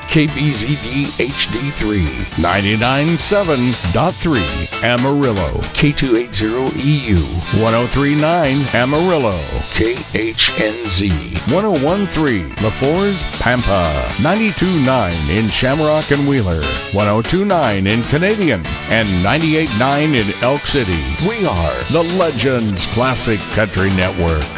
KBZD HD3, 99.7.3 Amarillo, K280EU, 1039 Amarillo, KHNZ, 1013 LaForce, Pampa, 92.9 in Shamrock and Wheeler, 1029 in Canadian, and 98.9 in Elk City. We are the Legends Classic Country Network.